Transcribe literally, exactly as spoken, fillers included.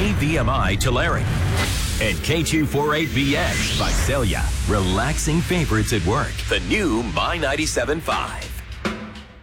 K V M I Tulare. And K two forty-eight V X Visalia. Relaxing favorites at work. The new My ninety-seven point five.